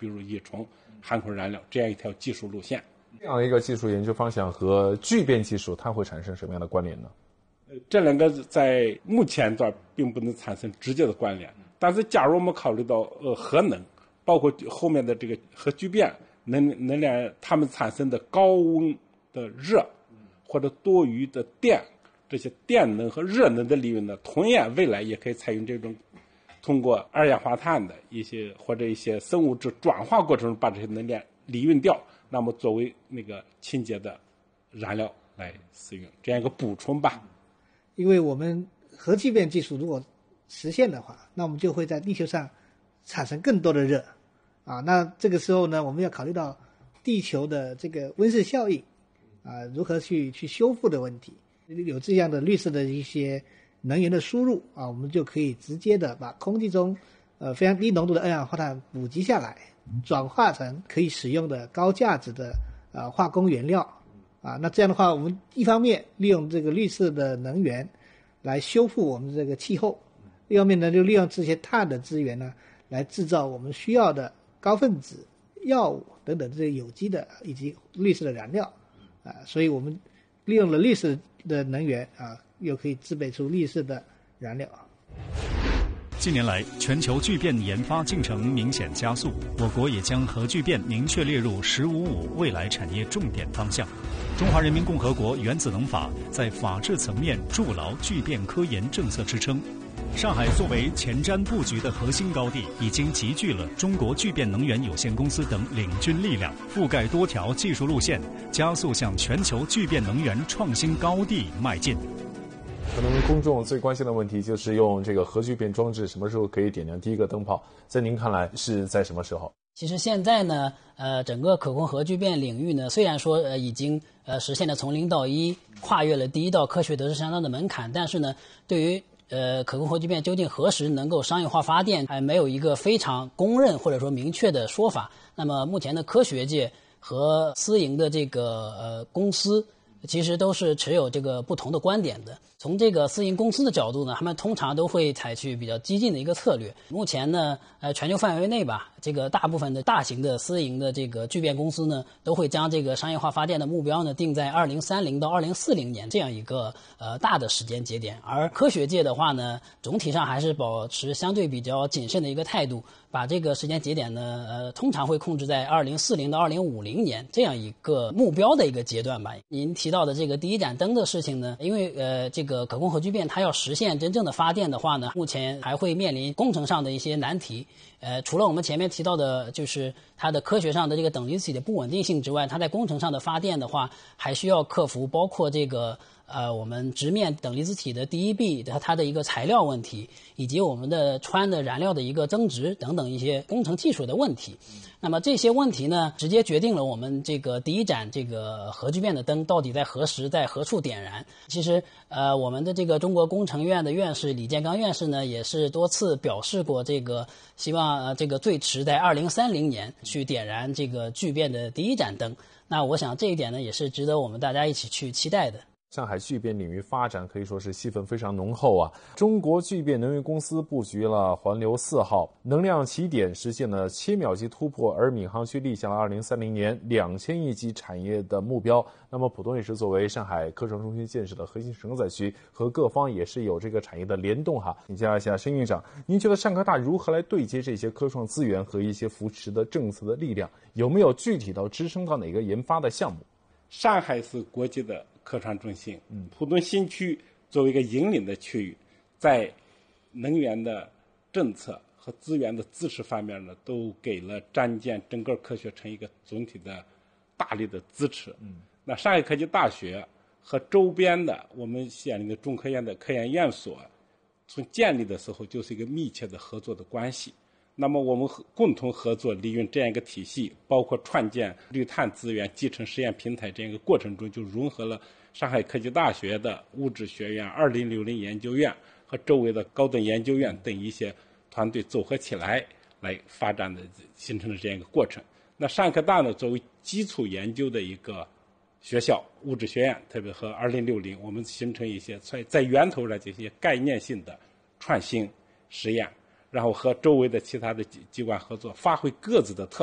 比如乙醇、含孔燃料这样一条技术路线。 这样一个技术研究方向和聚变技术，它会产生什么样的关联呢？ 这两个在目前段并不能产生直接的关联，但是假如我们考虑到核能，包括后面的这个核聚变能量，它们产生的高温的热或者多余的电，这些电能和热能的利用呢，同样未来也可以采用这种通过二氧化碳的一些或者一些生物质转化过程中把这些能量利用掉，那么作为那个清洁的燃料来使用，这样一个补充吧。 因为我们核聚变技术如果实现的话，那我们就会在地球上产生更多的热啊。那这个时候呢，我们要考虑到地球的这个温室效应啊，如何去修复的问题。有这样的绿色的一些能源的输入啊，我们就可以直接的把空气中非常低浓度的二氧化碳补给下来，转化成可以使用的高价值的化工原料啊。那这样的话，我们一方面利用这个绿色的能源来修复我们这个气候，另一方面呢，就利用这些碳的资源呢，来制造我们需要的高分子药物等等这些有机的以及绿色的燃料啊。所以我们利用了绿色的能源啊，又可以制备出绿色的燃料。 近年来，全球聚变研发进程明显加速，我国也将核聚变明确列入“十五五”未来产业重点方向。中华人民共和国原子能法在法治层面筑牢聚变科研政策支撑。上海作为前瞻布局的核心高地，已经集聚了中国聚变能源有限公司等领军力量，覆盖多条技术路线，加速向全球聚变能源创新高地迈进。 可能公众最关心的问题就是用这个核聚变装置什么时候可以点亮第一个灯泡？在您看来是在什么时候？ 其实现在呢，整个可控核聚变领域呢，虽然说已经实现了从0到1，跨越了第一道科学得失相当的门槛，但是呢，对于可控核聚变究竟何时能够商业化发电，还没有一个非常公认或者说明确的说法。那么目前的科学界和私营的这个公司，其实都是持有这个不同的观点的。从这个私营公司的角度呢，他们通常都会采取比较激进的一个策略。目前呢，全球范围内吧，这个大部分的大型的私营的这个聚变公司呢，都会将这个商业化发电的目标呢定在2030到2040年这样一个大的时间节点。而科学界的话呢，总体上还是保持相对比较谨慎的一个态度，把这个时间节点呢，通常会控制在2040到2050年这样一个目标的一个阶段吧。您提到的这个第一盏灯的事情呢，因为这个可控核聚变它要实现真正的发电的话呢，目前还会面临工程上的一些难题。除了我们前面提到的，就是它的科学上的这个等离子体的不稳定性之外，它在工程上的发电的话，还需要克服包括这个我们直面等离子体的第一臂它的一个材料问题，以及我们的氚的燃料的一个增值等等一些工程技术的问题。那么这些问题呢，直接决定了我们这个第一盏这个核聚变的灯到底在何时在何处点燃。其实我们的这个中国工程院的院士李建刚院士呢，也是多次表示过这个希望这个最迟在2030年去点燃这个聚变的第一盏灯。那我想这一点呢，也是值得我们大家一起去期待的。 上海聚变领域发展可以说是戏份非常浓厚啊！中国聚变能源公司布局了环流4号能量起点，实现了7秒级突破，而闵行区立下了2030年2000亿级产业的目标。那么浦东也是作为上海科创中心建设的核心承载区，和各方也是有这个产业的联动哈。请教一下申院长，您觉得上科大如何来对接这些科创资源和一些扶持的政策的力量？有没有具体到支撑到哪个研发的项目？ 上海是国际的科创中心，浦东新区作为一个引领的区域，在能源的政策和资源的支持方面呢，都给了张建整个科学城一个总体的大力的支持。那上海科技大学和周边的我们县里的中科院的科研院所，从建立的时候就是一个密切的合作的关系。那么我们共同合作，利用这样一个体系，包括创建绿碳资源集成实验平台这样一个过程中，就融合了上海科技大学的物质学院、2060研究院和周围的高等研究院等一些团队组合起来发展的，形成了这样一个过程。那上科大呢，作为基础研究的一个学校，物质学院特别和2060，我们形成一些在源头上这些概念性的创新实验，然后和周围的其他的机关合作，发挥各自的特